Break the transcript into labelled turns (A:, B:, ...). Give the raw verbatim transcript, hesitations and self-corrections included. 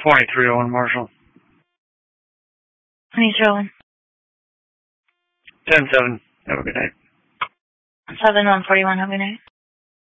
A: twenty-three oh one Marshall.
B: twenty-three oh one.
A: ten seven. Have a good night.
B: seven one forty-one. Have a good night.